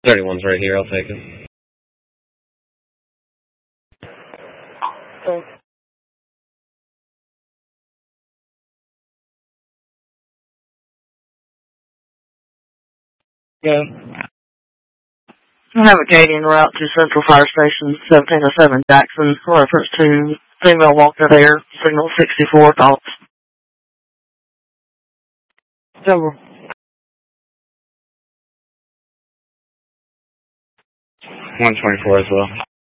31's right here. I'll take it. Okay. Yeah. Navigating route to Central Fire Station 1707 Jackson. Reference to female walker there. Signal 64 thoughts. Over. 124 as well.